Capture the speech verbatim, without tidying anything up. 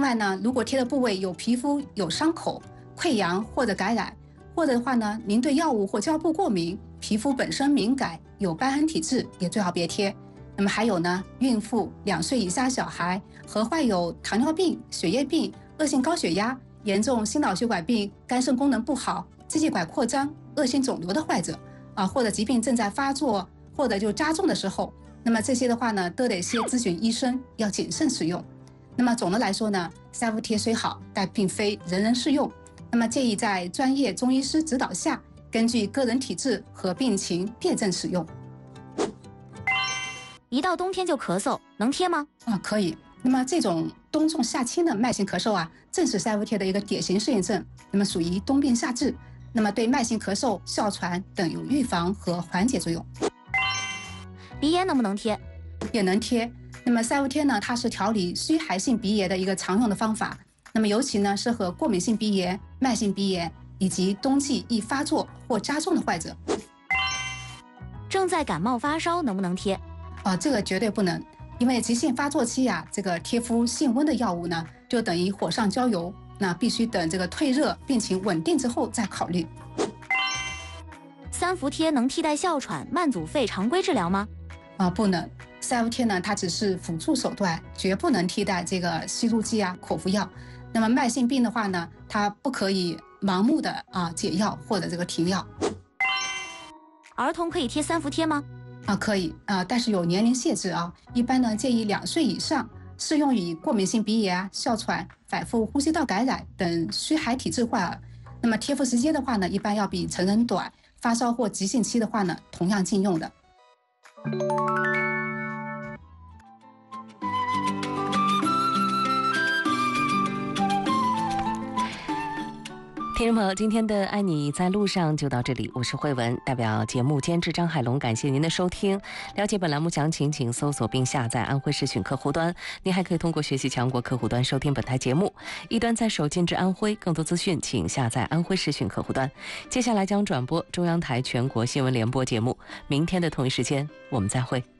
外呢，如果贴的部位有皮肤有伤口、溃疡或者感染，或者的话呢，您对药物或胶布过敏，皮肤本身敏感，有瘢痕体质，也最好别贴。那么还有呢，孕妇、两岁以下小孩和患有糖尿病、血液病、恶性高血压、严重心脑血管病、肝肾功能不好、支气管扩张、恶性肿瘤的患者啊，或者疾病正在发作或者就加重的时候，那么这些的话呢，都得先咨询医生，要谨慎使用。那么总的来说呢，塞肤贴虽好，但并非人人适用。那么建议在专业中医师指导下，根据个人体质和病情辩证使用。 一到冬天就咳嗽，能贴吗？ 啊，可以。那么这种冬重夏轻的慢性咳嗽啊，正是塞肤贴的一个典型适应症。那么属于冬病夏治，那么对慢性咳嗽、哮喘等有预防和缓解作用。 鼻炎能不能贴？ 也能贴。那么塞肤贴呢，它是调理虚寒性鼻炎的一个常用的方法。那么尤其呢，适合过敏性鼻炎、慢性鼻炎以及冬季易发作或加重的患者。 正在感冒发烧能不能贴？ 啊，这个绝对不能，因为急性发作期啊，这个贴敷性温的药物呢，就等于火上浇油，那必须等这个退热、病情稳定之后再考虑。 三伏贴能替代哮喘、慢阻肺常规治疗吗？ 啊，不能。塞肤贴呢，它只是辅助手段，绝不能替代这个吸入剂啊、口服药。那么慢性病的话呢，它不可以盲目的啊解药或者这个停药。 儿童可以贴三伏贴吗？ 啊，可以啊，但是有年龄限制啊。一般呢，建议两岁以上，适用于过敏性鼻炎啊、哮喘、反复呼吸道感染等虚寒体质患儿。那么贴敷时间的话呢，一般要比成人短。发烧或急性期的话呢，同样禁用的。 听众朋友，今天的爱你在路上就到这里，我是慧文，代表节目监制张海龙，感谢您的收听。了解本栏目详情，请搜索并下载安徽视讯客户端。您还可以通过学习强国客户端收听本台节目，一端在手，进至安徽。更多资讯，请下载安徽视讯客户端。接下来将转播中央台全国新闻联播节目，明天的同一时间我们再会。